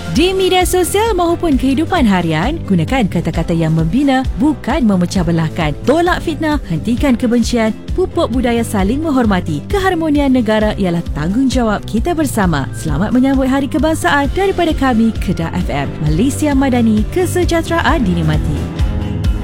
Di media sosial maupun kehidupan harian, gunakan kata-kata yang membina, bukan memecah belahkan. Tolak fitnah, hentikan kebencian, pupuk budaya saling menghormati. Keharmonian negara ialah tanggungjawab kita bersama. Selamat menyambut Hari Kebangsaan daripada kami, Kedah FM. Malaysia Madani, kesejahteraan dinikmati.